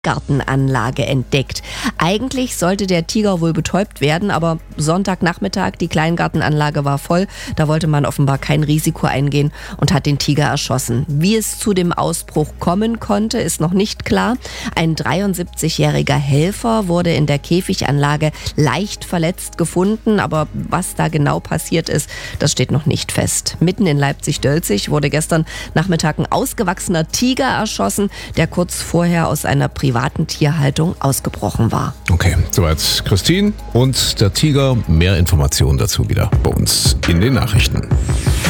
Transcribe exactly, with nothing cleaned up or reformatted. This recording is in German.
Gartenanlage entdeckt. Eigentlich sollte der Tiger wohl betäubt werden, aber Sonntagnachmittag, die Kleingartenanlage war voll. Da wollte man offenbar kein Risiko eingehen und hat den Tiger erschossen. Wie es zu dem Ausbruch kommen konnte, ist noch nicht klar. Ein dreiundsiebzigjähriger Helfer wurde in der Käfiganlage leicht verletzt gefunden, aber was da genau passiert ist, das steht noch nicht fest. Mitten in Leipzig-Dölzig wurde gestern Nachmittag ein ausgewachsener Tiger erschossen, der kurz vorher aus einer privaten Tierhaltung ausgebrochen war. Okay, soweit Christine und der Tiger. Mehr Informationen dazu wieder bei uns in den Nachrichten.